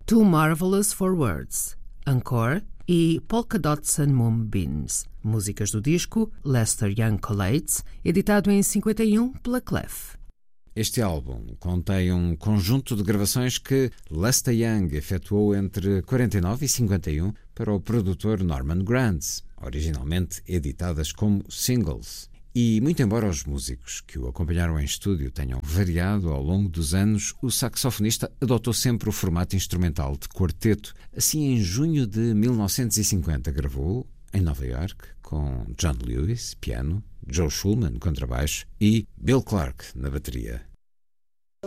Too Marvelous for Words, Encore e Polka Dots and Moonbeams, músicas do disco Lester Young Collates, editado em 51 pela Clef. Este álbum contém um conjunto de gravações que Lester Young efetuou entre 49 e 51 para o produtor Norman Granz, originalmente editadas como singles. E, muito embora os músicos que o acompanharam em estúdio tenham variado ao longo dos anos, o saxofonista adotou sempre o formato instrumental de quarteto. Assim, em junho de 1950, gravou, em Nova York, com John Lewis, piano, Joe Shulman, contrabaixo, e Bill Clark, na bateria.